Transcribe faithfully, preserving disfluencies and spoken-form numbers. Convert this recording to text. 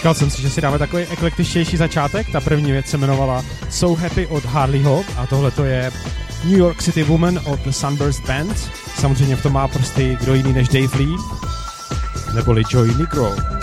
říkal jsem si, že si dáme takový eklektičtější začátek. Ta první věc se jmenovala So Happy od Harleyho a tohle to je New York City Woman od The Sunburst Band. Samozřejmě v tom má prsty kdo jiný než Dave Lee, neboli Joey Negro.